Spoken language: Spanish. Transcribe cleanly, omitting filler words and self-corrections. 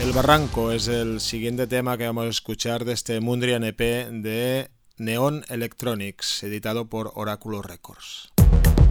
El Barranco es el siguiente tema que vamos a escuchar de este Mundrian EP de Neon Electronics, editado por Oráculo Records.